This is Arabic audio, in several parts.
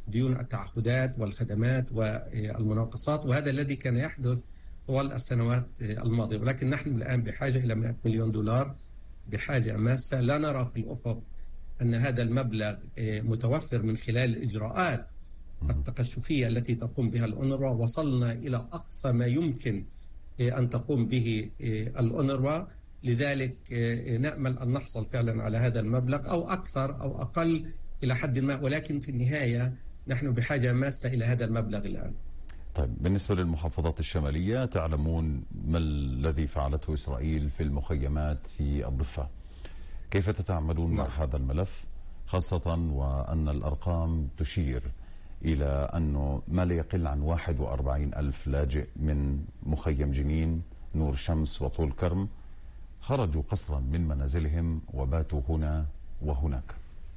ديون التعهدات والخدمات والمناقصات، وهذا الذي كان يحدث طوال السنوات الماضية. ولكن نحن الآن بحاجة إلى 100 مليون دولار، بحاجة ماسة. لا نرى في الأفق أن هذا المبلغ متوفر من خلال الإجراءات التقشفية التي تقوم بها الأونروا. وصلنا إلى أقصى ما يمكن أن تقوم به الأونروا، لذلك نأمل أن نحصل فعلا على هذا المبلغ أو أكثر أو أقل إلى حد ما، ولكن في النهاية نحن بحاجة ماسة إلى هذا المبلغ الآن. طيب، بالنسبة للمحافظات الشمالية، تعلمون ما الذي فعلته إسرائيل في المخيمات في الضفة. كيف تتعاملون مع هذا الملف، خاصة وأن الأرقام تشير إلى أنه ما لا يقل عن 41 ألف لاجئ من مخيم جنين، نور شمس وطول كرم خرجوا قسرا من منازلهم وباتوا هنا وهناك؟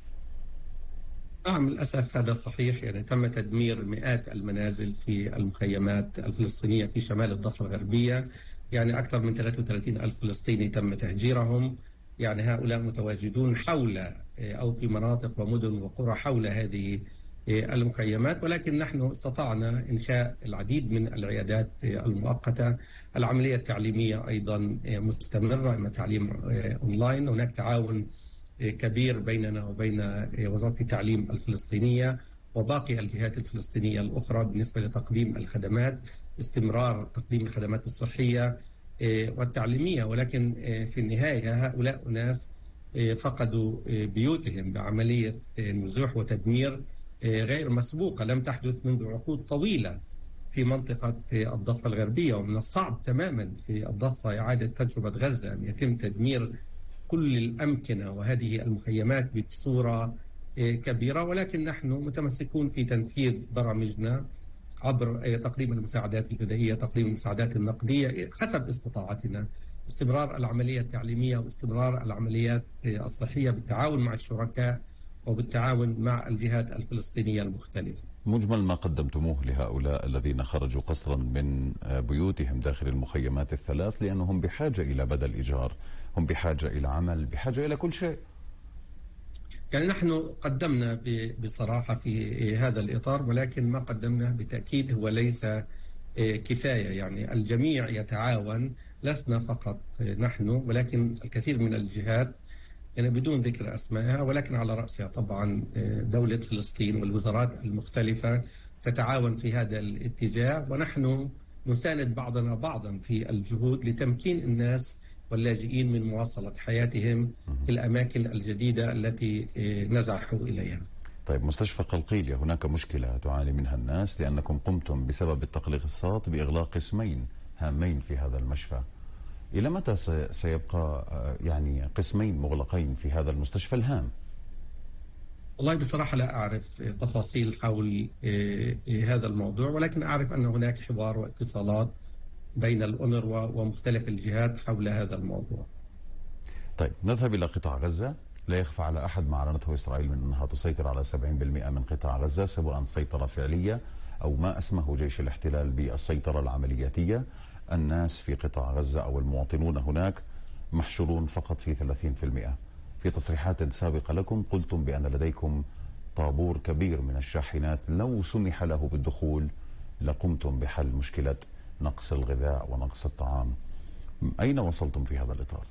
نعم، للأسف هذا صحيح. يعني تم تدمير مئات المنازل في المخيمات الفلسطينية في شمال الضفة الغربية. يعني أكثر من 33 ألف فلسطيني تم تهجيرهم. يعني هؤلاء متواجدون حول أو في مناطق ومدن وقرى حول هذه المخيمات، ولكن نحن استطعنا إنشاء العديد من العيادات المؤقتة. العملية التعليمية أيضا مستمرة، إما تعليم أونلاين. هناك تعاون كبير بيننا وبين وزارة التعليم الفلسطينية وباقي الجهات الفلسطينية الأخرى بالنسبة لتقديم الخدمات، استمرار تقديم الخدمات الصحية والتعليمية. ولكن في النهاية هؤلاء أناس فقدوا بيوتهم بعملية نزوح وتدمير غير مسبوقة، لم تحدث منذ عقود طويلة في منطقة الضفة الغربية. ومن الصعب تماما في الضفة إعادة تجربة غزة، أن يتم تدمير كل الأمكنة وهذه المخيمات بصورة كبيرة. ولكن نحن متمسكون في تنفيذ برامجنا عبر تقديم المساعدات الغذائية، تقديم المساعدات النقدية حسب استطاعتنا، استمرار العملية التعليمية واستمرار العمليات الصحية بالتعاون مع الشركاء وبالتعاون مع الجهات الفلسطينية المختلفة. مجمل ما قدمتموه لهؤلاء الذين خرجوا قسرا من بيوتهم داخل المخيمات الثلاث، لأنهم بحاجة إلى بدل إيجار، هم بحاجة إلى عمل، بحاجة إلى كل شيء. يعني نحن قدمنا بصراحة في هذا الإطار، ولكن ما قدمناه بالتأكيد هو ليس كفاية. يعني الجميع يتعاون، لسنا فقط نحن ولكن الكثير من الجهات، يعني بدون ذكر أسمائها، ولكن على رأسها طبعا دولة فلسطين والوزارات المختلفة تتعاون في هذا الاتجاه. ونحن نساند بعضنا بعضا في الجهود لتمكين الناس واللاجئين من مواصلة حياتهم في الأماكن الجديدة التي نزحوا إليها. طيب، مستشفى قلقيلية هناك مشكلة تعاني منها الناس، لأنكم قمتم بسبب التقليصات بإغلاق قسمين هامين في هذا المشفى. إلى متى سيبقى يعني قسمين مغلقين في هذا المستشفى الهام؟ والله بصراحة لا أعرف تفاصيل حول هذا الموضوع، ولكن أعرف أن هناك حوار واتصالات بين الأونروا ومختلف الجهات حول هذا الموضوع. طيب، نذهب إلى قطاع غزة. لا يخفى على أحد ما أعلنته إسرائيل من أنها تسيطر على 70% من قطاع غزة، سواء سيطرة فعلية أو ما أسمه جيش الاحتلال بالسيطرة العملياتية. الناس في قطاع غزة أو المواطنون هناك محشورون فقط في 30%. في تصريحات سابقة لكم قلتم بأن لديكم طابور كبير من الشاحنات لو سمح له بالدخول لقمتم بحل مشكلة نقص الغذاء ونقص الطعام. أين وصلتم في هذا الإطار؟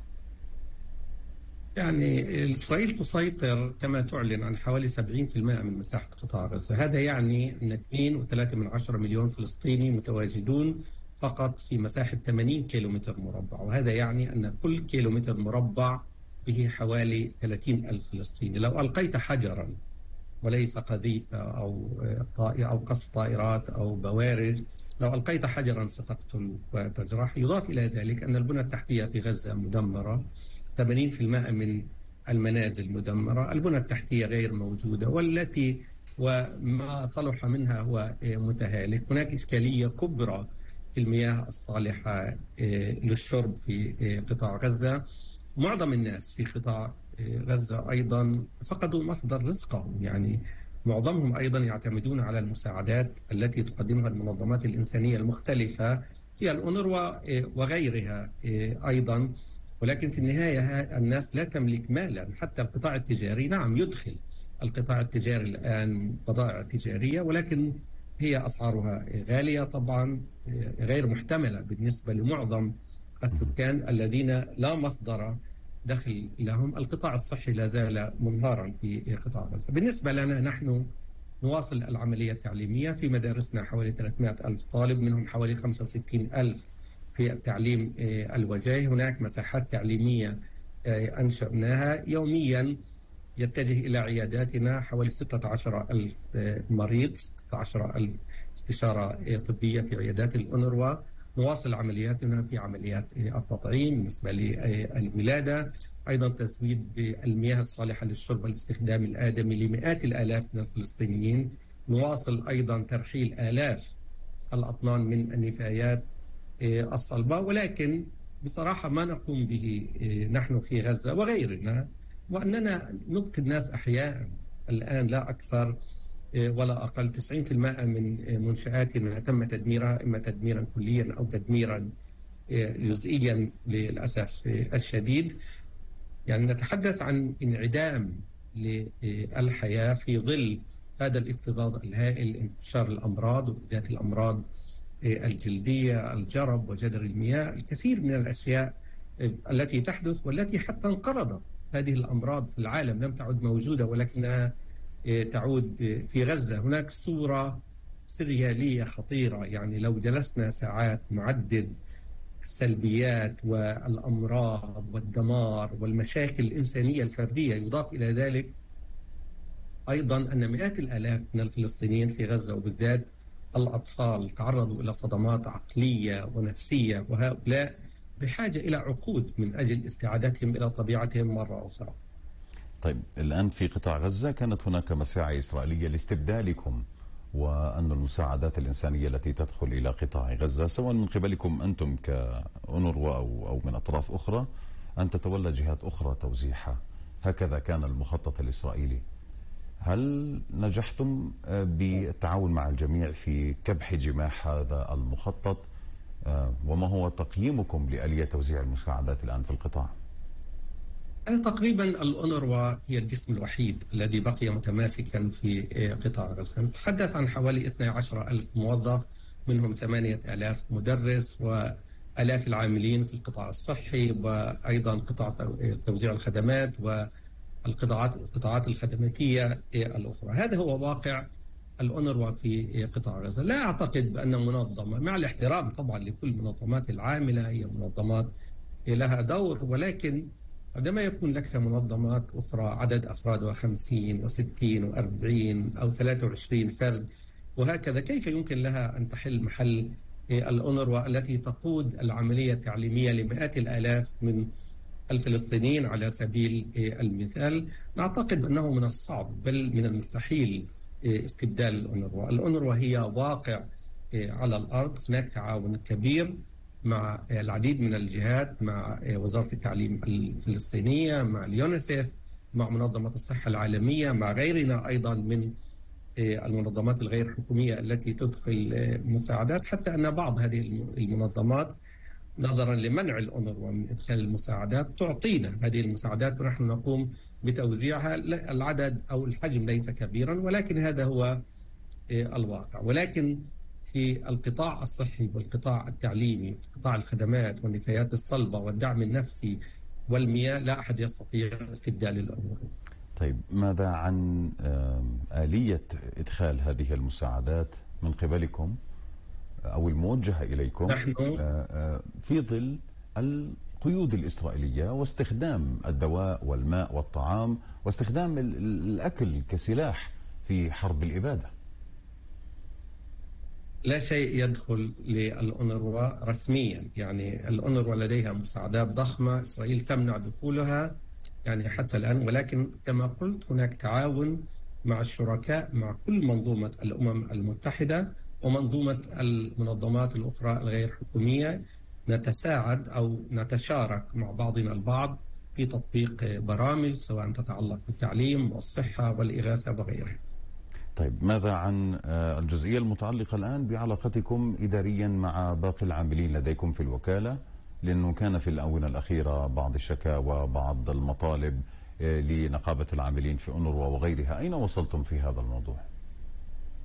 يعني إسرائيل تسيطر كما تعلن عن حوالي 70% من مساحة قطاع غزة. هذا يعني أن 2.3 مليون فلسطيني متواجدون فقط في مساحة 80 كيلومتر مربع، وهذا يعني أن كل كيلومتر مربع به حوالي 30 ألف فلسطيني. لو ألقيت حجرا وليس قذيفة أو قصف طائرات أو بوارج، لو ألقيت حجرا ستقتل وتجرح. يضاف إلى ذلك أن البنى التحتية في غزة مدمرة، 80% من المنازل مدمرة، البنى التحتية غير موجودة، والتي وما صلح منها هو متهالك. هناك إشكالية كبرى في المياه الصالحة للشرب في قطاع غزة. معظم الناس في قطاع غزة أيضا فقدوا مصدر رزقهم، يعني معظمهم أيضا يعتمدون على المساعدات التي تقدمها المنظمات الإنسانية المختلفة في الأونروا وغيرها أيضا. ولكن في النهاية الناس لا تملك مالا. حتى القطاع التجاري نعم يدخل القطاع التجاري الآن بضائع تجارية، ولكن هي أسعارها غالية طبعا، غير محتملة بالنسبة لمعظم السكان الذين لا مصدر دخل لهم. القطاع الصحي لا زال منهارا في قطاع غزة. بالنسبة لنا نحن نواصل العملية التعليمية في مدارسنا، حوالي 300 ألف طالب، منهم حوالي 65 ألف في التعليم الوجاهي. هناك مساحات تعليمية أنشأناها. يوميا يتجه إلى عياداتنا حوالي 16 ألف مريض، 16 ألف استشارة طبية في عيادات الأونروا. نواصل عملياتنا في عمليات التطعيم بالنسبة للولادة، أيضا تزويد المياه الصالحة للشرب والاستخدام الآدمي لمئات الآلاف من الفلسطينيين. نواصل أيضا ترحيل آلاف الأطنان من النفايات الصلبة. ولكن بصراحة ما نقوم به نحن في غزة وغيرنا، وأننا نبقي الناس أحياء الآن لا أكثر ولا أقل. 90% من منشآتنا تم تدميرها، إما تدميرا كليا أو تدميرا جزئيا للأسف الشديد. يعني نتحدث عن انعدام للحياة في ظل هذا الاكتظاظ الهائل، انتشار الأمراض وبالذات الأمراض الجلدية، الجرب وجدر المياه، الكثير من الأشياء التي تحدث والتي حتى انقرضت. هذه الأمراض في العالم لم تعد موجودة ولكنها تعود في غزة. هناك صورة سريالية خطيرة، يعني لو جلسنا ساعات نعدد السلبيات والأمراض والدمار والمشاكل الإنسانية الفردية. يضاف إلى ذلك أيضا أن مئات الآلاف من الفلسطينيين في غزة وبالذات الأطفال تعرضوا إلى صدمات عقلية ونفسية، وهؤلاء بحاجة إلى عقود من أجل استعادتهم إلى طبيعتهم مرة أخرى. طيب، الآن في قطاع غزة كانت هناك مساعي إسرائيلية لاستبدالكم وأن المساعدات الإنسانية التي تدخل إلى قطاع غزة سواء من قبلكم أنتم كأونروا أو من أطراف أخرى أن تتولى جهات أخرى توزيعها. هكذا كان المخطط الإسرائيلي. هل نجحتم بالتعاون مع الجميع في كبح جماح هذا المخطط؟ وما هو تقييمكم لآلية توزيع المساعدات الآن في القطاع؟ يعني تقريبا الأونروا هي الجسم الوحيد الذي بقي متماسكا في قطاع غزة. نتحدث عن حوالي 12 ألف موظف، منهم 8 آلاف مدرس وآلاف العاملين في القطاع الصحي، وأيضا قطاع توزيع الخدمات والقطاعات الخدماتية الأخرى. هذا هو واقع الأونروا في قطاع غزة. لا أعتقد بأن منظمة، مع الاحترام طبعا لكل المنظمات العاملة، هي منظمات لها دور، ولكن عندما يكون لك منظمات أخرى عدد أفرادها 50 و60 و40 أو 23 فرد وهكذا، كيف يمكن لها أن تحل محل الأونروا التي تقود العملية التعليمية لمئات الآلاف من الفلسطينيين على سبيل المثال؟ نعتقد أنه من الصعب بل من المستحيل استبدال الأونروا. الأونروا هي واقع على الأرض. هناك تعاون كبير مع العديد من الجهات، مع وزارة التعليم الفلسطينية، مع اليونيسف، مع منظمة الصحة العالمية، مع غيرنا أيضا من المنظمات الغير حكومية التي تدخل مساعدات، حتى أن بعض هذه المنظمات نظرا لمنع الأونروا من إدخال المساعدات تعطينا هذه المساعدات ونحن نقوم بتوزيعها. العدد أو الحجم ليس كبيرا ولكن هذا هو الواقع. ولكن في القطاع الصحي والقطاع التعليمي، في قطاع الخدمات والنفايات الصلبة والدعم النفسي والمياه، لا أحد يستطيع استبدال الأونروا. طيب، ماذا عن آلية إدخال هذه المساعدات من قبلكم أو الموجهة إليكم نحن في ظل القيود الإسرائيلية واستخدام الدواء والماء والطعام واستخدام الأكل كسلاح في حرب الإبادة؟ لا شيء يدخل للأونروا رسميا. يعني الأونروا لديها مساعدات ضخمة، إسرائيل تمنع دخولها يعني حتى الآن، ولكن كما قلت هناك تعاون مع الشركاء، مع كل منظومة الأمم المتحدة ومنظومة المنظمات الأخرى الغير حكومية. نتساعد أو نتشارك مع بعضنا البعض في تطبيق برامج سواء تتعلق بالتعليم والصحة والإغاثة وغيرها. طيب، ماذا عن الجزئية المتعلقة الآن بعلاقتكم إداريا مع باقي العاملين لديكم في الوكالة؟ لأنه كان في الآونة الأخيرة بعض الشكاوى، بعض المطالب لنقابة العاملين في أونروا وغيرها، أين وصلتم في هذا الموضوع؟